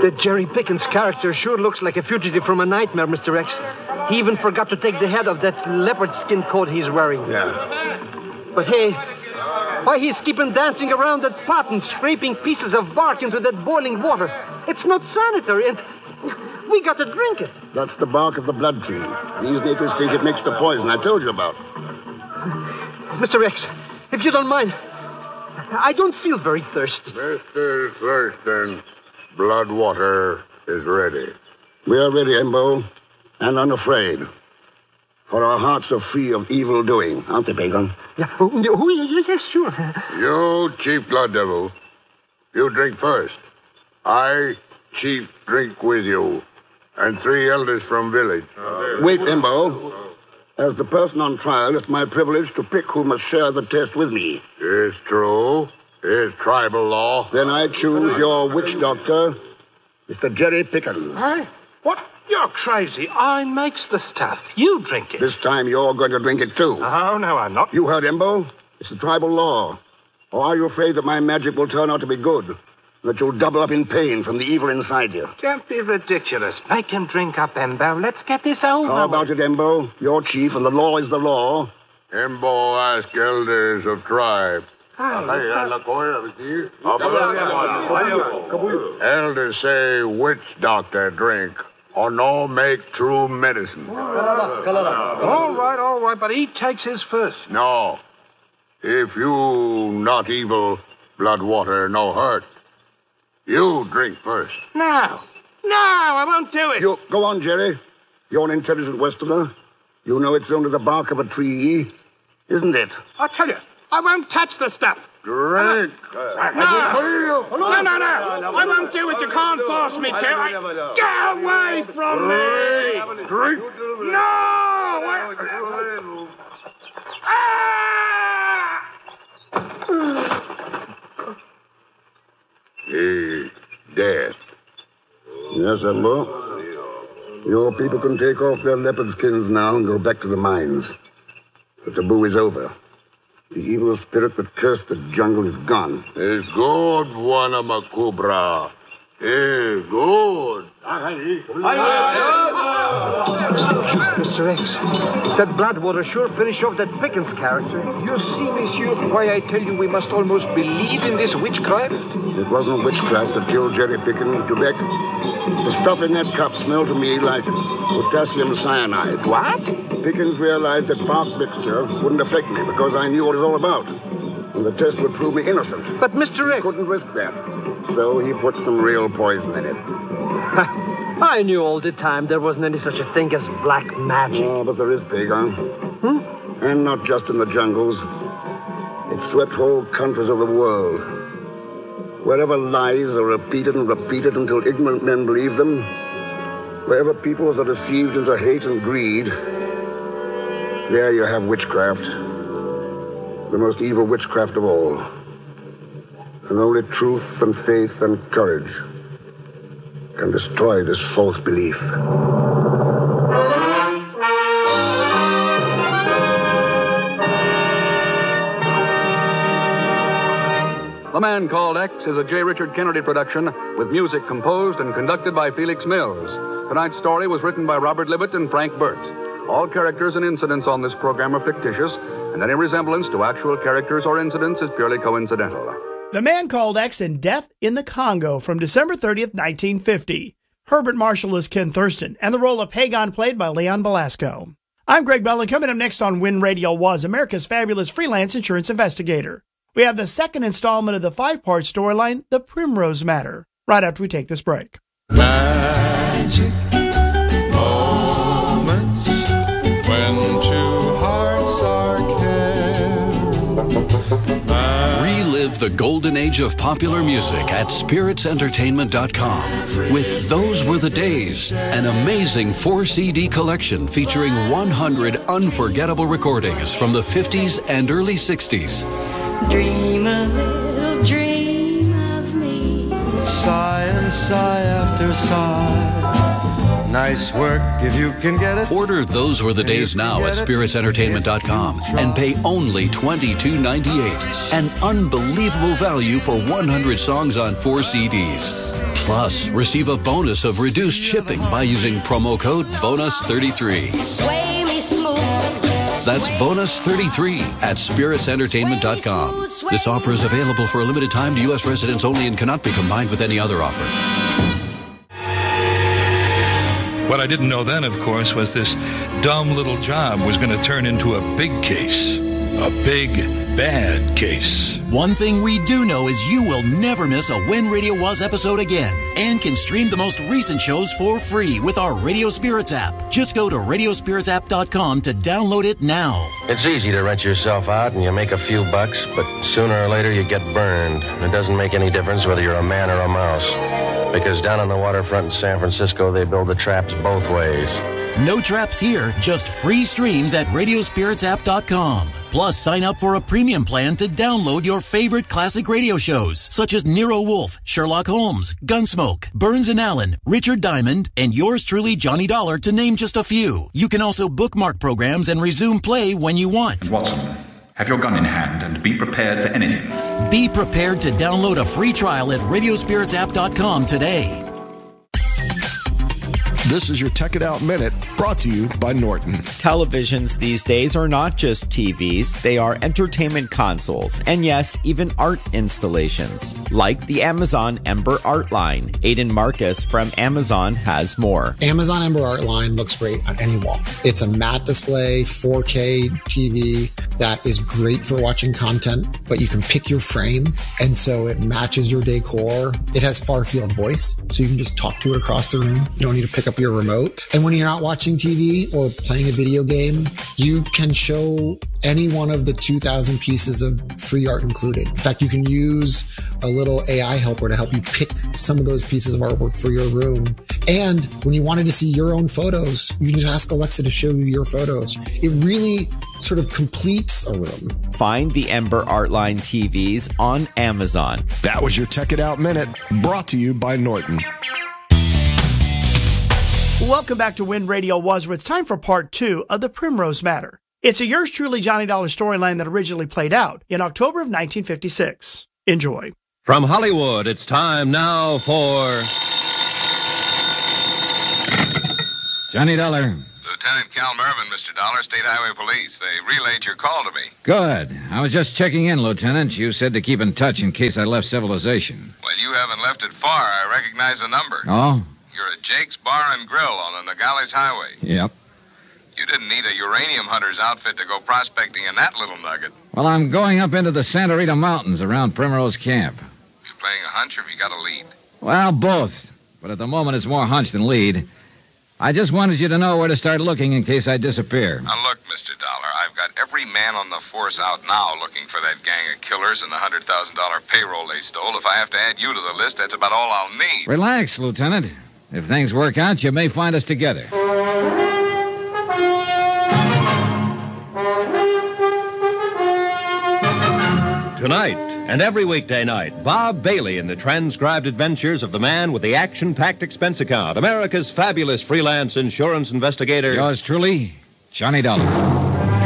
That Jerry Pickens character sure looks like a fugitive from a nightmare, Mr. X. He even forgot to take the head off that leopard skin coat he's wearing. Yeah. But hey, why he's keeping dancing around that pot and scraping pieces of bark into that boiling water? It's not sanitary, and we got to drink it. That's the bark of the blood tree. These natives think it makes the poison I told you about. Mr. X, if you don't mind, I don't feel very thirsty. Mr. Thurston, blood water is ready. We are ready, Embo, and unafraid. For our hearts are free of evil doing, aren't they, Pagan? Yeah, yes, sure. You, Chief Blood Devil, you drink first. I, Chief, drink with you. And 3 elders from village. Wait, Embo. As the person on trial, it's my privilege to pick who must share the test with me. It's true. It's tribal law. Then I choose your witch doctor, Mr. Jerry Pickens. Hey, what? You're crazy. I makes the stuff. You drink it. This time you're going to drink it too. Oh, no, I'm not. You heard, Embo? It's a tribal law. Or are you afraid that my magic will turn out to be good? That you'll double up in pain from the evil inside you? Don't be ridiculous. Make him drink up, Embo. Let's get this over. How about it, Embo? You're chief, and the law is the law. Embo ask elders of tribe. Elders say witch doctor drink or no make true medicine. All right, but he takes his first. No. If you not evil, blood water no hurt. You drink first. No, I won't do it. You go on, Jerry. You're an intelligent Westerner. You know it's only the bark of a tree, isn't it? I'll tell you, I won't touch the stuff. Drink. No, I won't do it. You can't force me to. Get away from me. Drink. No. He's dead. Yes, Embo. Your people can take off their leopard skins now and go back to the mines. The taboo is over. The evil spirit that cursed the jungle is gone. It's good, Wanamakubra. It's good. Mr. X, that blood water sure finished off that Pickens character. You see, monsieur, why I tell you we must almost believe in this witchcraft? It wasn't witchcraft that killed Jerry Pickens, Quebec. The stuff in that cup smelled to me like potassium cyanide. What? Pickens realized that bark mixture wouldn't affect me because I knew what it was all about. And the test would prove me innocent. But Mr. X... Couldn't risk that. So he put some real poison in it. I knew all the time there wasn't any such a thing as black magic. Oh, but there is, Pagan. And not just in the jungles. It swept whole countries of the world. Wherever lies are repeated and repeated until ignorant men believe them, wherever peoples are deceived into hate and greed, there you have witchcraft. The most evil witchcraft of all. And only truth and faith and courage can destroy this false belief. The Man Called X is a J. Richard Kennedy production with music composed and conducted by Felix Mills. Tonight's story was written by Robert Libet and Frank Burt. All characters and incidents on this program are fictitious, and any resemblance to actual characters or incidents is purely coincidental. The Man Called X in Death in the Congo from December 30th, 1950. Herbert Marshall is Ken Thurston, and the role of Pagan played by Leon Belasco. I'm Greg Bell, and coming up next on Win Radio was America's Fabulous Freelance Insurance Investigator. We have the second installment of the 5-part storyline, The Primrose Matter, right after we take this break. Magic moments when two hearts are caring. Relive the golden age of popular music at spiritsentertainment.com with Those Were the Days, an amazing 4-CD collection featuring 100 unforgettable recordings from the 50s and early 60s. Dream a little dream of me. Sigh and sigh after sigh. Nice work if you can get it. Order Those Were the Days now at spiritsentertainment.com and pay only $22.98. An unbelievable value for 100 songs on 4 CDs. Plus, receive a bonus of reduced shipping by using promo code BONUS33. Sway me smooth. That's bonus33 at spiritsentertainment.com. This offer is available for a limited time to U.S. residents only and cannot be combined with any other offer. What I didn't know then, of course, was this dumb little job was going to turn into a big case. A big, bad case. One thing we do know is you will never miss a When Radio Was episode again and can stream the most recent shows for free with our Radio Spirits app. Just go to radiospiritsapp.com to download it now. It's easy to rent yourself out and you make a few bucks, but sooner or later you get burned. It doesn't make any difference whether you're a man or a mouse, because down on the waterfront in San Francisco, they build the traps both ways. No traps here, just free streams at radiospiritsapp.com. Plus, sign up for a premium plan to download your favorite classic radio shows, such as Nero Wolfe, Sherlock Holmes, Gunsmoke, Burns and Allen, Richard Diamond, and yours truly, Johnny Dollar, to name just a few. You can also bookmark programs and resume play when you want. Watson, have your gun in hand and be prepared for anything. Be prepared to download a free trial at radiospiritsapp.com today. This is your Tech It Out Minute, brought to you by Norton. Televisions these days are not just TVs, they are entertainment consoles, and yes, even art installations, like the Amazon Ember Art Line. Aiden Marcus from Amazon has more. Amazon Ember Art Line looks great on any wall. It's a matte display, 4K TV that is great for watching content, but you can pick your frame, and so it matches your decor. It has far-field voice, so you can just talk to it across the room. You don't need to pick up your remote. And when you're not watching TV or playing a video game, you can show any one of the 2,000 pieces of free art included. In fact, you can use a little AI helper to help you pick some of those pieces of artwork for your room. And when you wanted to see your own photos, you can just ask Alexa to show you your photos. It really sort of completes a room. Find the Ember Artline TVs on Amazon. That was your Tech It Out Minute, brought to you by Norton. Welcome back to When Radio Was, where it's time for part 2 of The Primrose Matter. It's a yours truly Johnny Dollar storyline that originally played out in October of 1956. Enjoy. From Hollywood, it's time now for Johnny Dollar. Lieutenant Cal Mervin, Mr. Dollar, State Highway Police. They relayed your call to me. Good. I was just checking in, Lieutenant. You said to keep in touch in case I left civilization. Well, you haven't left it far. I recognize the number. Oh? You're at Jake's Bar and Grill on the Nogales Highway. Yep. You didn't need a uranium hunter's outfit to go prospecting in that little nugget. Well, I'm going up into the Santa Rita Mountains around Primrose Camp. You playing a hunch or have you got a lead? Well, both. But at the moment, it's more hunch than lead. I just wanted you to know where to start looking in case I disappear. Now, look, Mr. Dollar, I've got every man on the force out now looking for that gang of killers and the $100,000 payroll they stole. If I have to add you to the list, that's about all I'll need. Relax, Lieutenant. If things work out, you may find us together. Tonight and every weekday night, Bob Bailey in the transcribed adventures of the man with the action-packed expense account, America's fabulous freelance insurance investigator. Yours truly, Johnny Dollar.